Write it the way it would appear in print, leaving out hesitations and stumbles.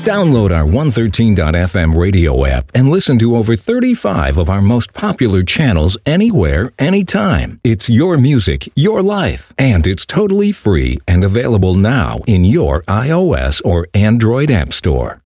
Download our 113.fm radio app and listen to over 35 of our most popular channels anywhere, anytime. It's your music, your life, and it's totally free and available now in your iOS or Android app store.